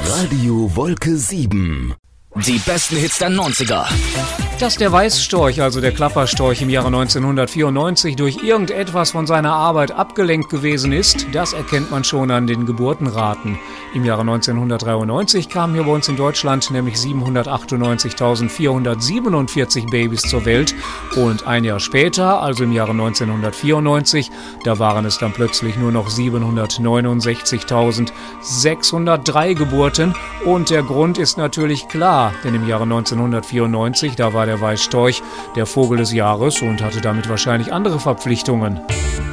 Radio Wolke 7. Die besten Hits der 90er. Dass der Weißstorch, also der Klapperstorch, im Jahre 1994 durch irgendetwas von seiner Arbeit abgelenkt gewesen ist, das erkennt man schon an den Geburtenraten. Im Jahre 1993 kamen hier bei uns in Deutschland nämlich 798.447 Babys zur Welt und ein Jahr später, also im Jahre 1994, da waren es dann plötzlich nur noch 769.603 Geburten und der Grund ist natürlich klar, denn im Jahre 1994, da war der Weißstorch der Vogel des Jahres und hatte damit wahrscheinlich andere Verpflichtungen.